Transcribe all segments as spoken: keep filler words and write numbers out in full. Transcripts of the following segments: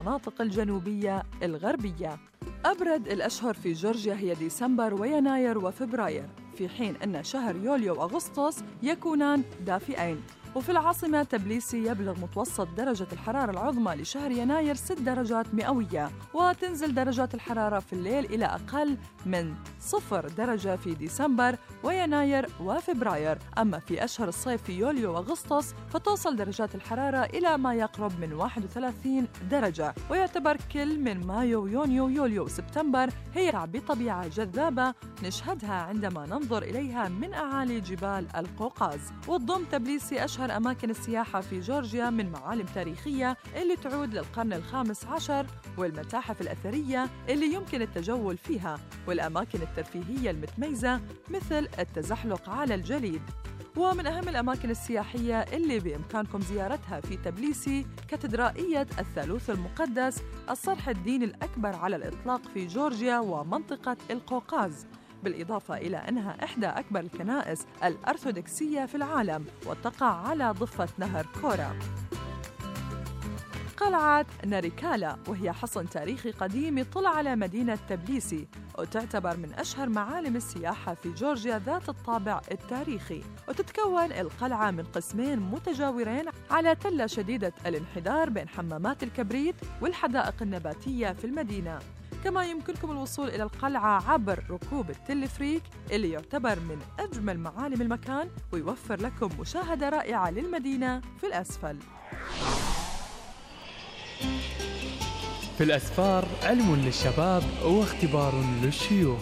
المناطق الجنوبية الغربية. أبرد الأشهر في جورجيا هي ديسمبر ويناير وفبراير، في حين أن شهر يوليو وأغسطس يكونان دافئين. وفي العاصمة تبليسي يبلغ متوسط درجة الحرارة العظمى لشهر يناير ست درجات مئوية، وتنزل درجات الحرارة في الليل إلى أقل من صفر درجة في ديسمبر ويناير وفبراير. أما في أشهر الصيف في يوليو وأغسطس فتوصل درجات الحرارة إلى ما يقرب من واحد وثلاثين درجة. ويعتبر كل من مايو يونيو يوليو وسبتمبر هي بطبيعة جذابة نشهدها عندما ننظر إليها من أعالي جبال القوقاز. وتضم تبليسي أشهر أماكن السياحة في جورجيا من معالم تاريخية اللي تعود للقرن الخامس عشر، والمتاحف الأثرية اللي يمكن التجول فيها، والأماكن الترفيهية المتميزة مثل التزحلق على الجليد. ومن أهم الأماكن السياحية اللي بإمكانكم زيارتها في تبليسي كاتدرائية الثالوث المقدس، الصرح الديني الأكبر على الإطلاق في جورجيا ومنطقة القوقاز، بالإضافة إلى أنها إحدى أكبر الكنائس الأرثوذكسية في العالم وتقع على ضفة نهر كورا. قلعة ناريكالا، وهي حصن تاريخي قديم يطل على مدينة تبليسي، وتعتبر من أشهر معالم السياحة في جورجيا ذات الطابع التاريخي. وتتكون القلعة من قسمين متجاورين على تلة شديدة الانحدار بين حمامات الكبريت والحدائق النباتية في المدينة. كما يمكنكم الوصول إلى القلعة عبر ركوب التلفريك اللي يعتبر من أجمل معالم المكان، ويوفر لكم مشاهدة رائعة للمدينة في الأسفل. في الأسفار علم للشباب واختبار للشيوخ.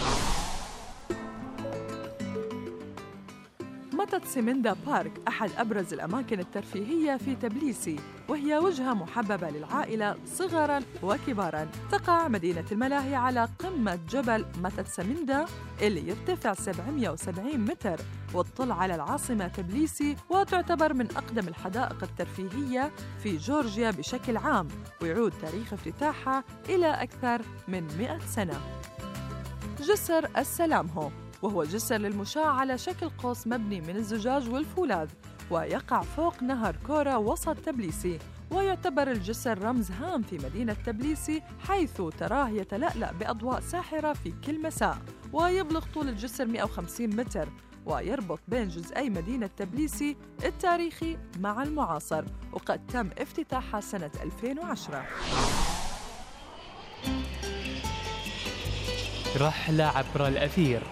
ماتاتسيميندا بارك أحد أبرز الأماكن الترفيهية في تبليسي، وهي وجهة محببة للعائلة صغراً وكباراً. تقع مدينة الملاهي على قمة جبل ماتاتسيميندا اللي يرتفع سبعمئة وسبعين متر وتطل على العاصمة تبليسي، وتعتبر من أقدم الحدائق الترفيهية في جورجيا بشكل عام، ويعود تاريخ افتتاحها إلى أكثر من مئة سنة. جسر السلام هو وهو جسر للمشاة على شكل قوس مبني من الزجاج والفولاذ، ويقع فوق نهر كورا وسط تبليسي. ويعتبر الجسر رمز هام في مدينة تبليسي، حيث تراه يتلألأ بأضواء ساحرة في كل مساء. ويبلغ طول الجسر مئة وخمسين متر، ويربط بين جزئي مدينة تبليسي التاريخي مع المعاصر، وقد تم افتتاحها سنة ألفين وعشرة. رحلة عبر الأثير.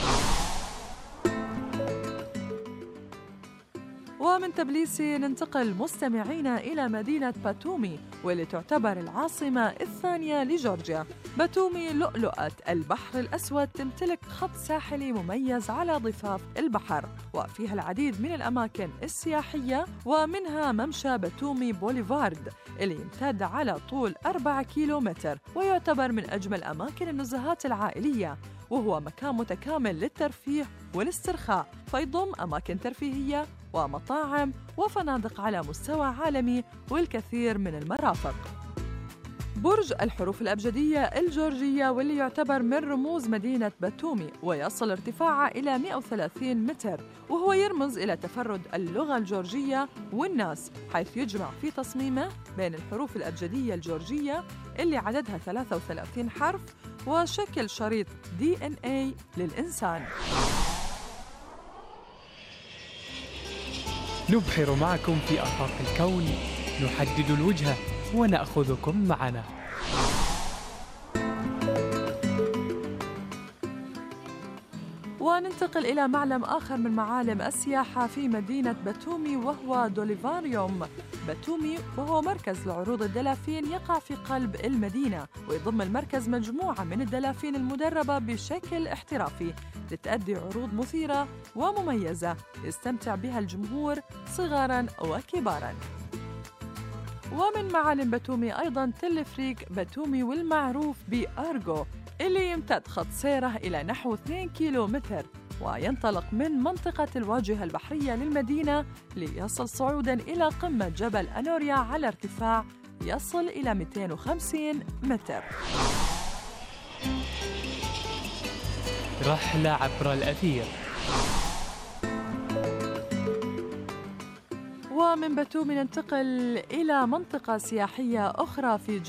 ومن تبليسي ننتقل مستمعينا إلى مدينة باتومي، واللي تعتبر العاصمة الثانية لجورجيا. باتومي لؤلؤة البحر الأسود، تمتلك خط ساحلي مميز على ضفاف البحر، وفيها العديد من الأماكن السياحية، ومنها ممشى باتومي بوليفارد اللي يمتد على طول أربعة كيلومتر، ويعتبر من أجمل أماكن النزهات العائلية، وهو مكان متكامل للترفيه والاسترخاء، فيضم أماكن ترفيهية ومطاعم وفنادق على مستوى عالمي والكثير من المرافق. برج الحروف الأبجدية الجورجية، واللي يعتبر من رموز مدينة باتومي، ويصل ارتفاعه إلى مئة وثلاثين متر، وهو يرمز إلى تفرد اللغة الجورجية والناس، حيث يجمع في تصميمه بين الحروف الأبجدية الجورجية اللي عددها ثلاثة وثلاثين حرف وشكل شريط دي إن إيه للإنسان. نبحر معكم في آفاق الكون، نحدد الوجهة ونأخذكم معنا. وننتقل إلى معلم آخر من معالم السياحة في مدينة باتومي، وهو دوليفاريوم باتومي، وهو مركز لعروض الدلافين يقع في قلب المدينة، ويضم المركز مجموعة من الدلافين المدربة بشكل احترافي لتأدي عروض مثيرة ومميزة يستمتع بها الجمهور صغاراً وكباراً. ومن معالم باتومي أيضاً تلفريك باتومي، والمعروف بأرغو، اللي يمتد خط سيره إلى نحو اثنين كيلومتر، وينطلق من منطقة الواجهة البحرية للمدينة ليصل صعوداً إلى قمة جبل أنوريا على ارتفاع يصل إلى مئتين وخمسين متر. رحلة عبر الأثير. ومن باتومي ننتقل إلى منطقة سياحية أخرى في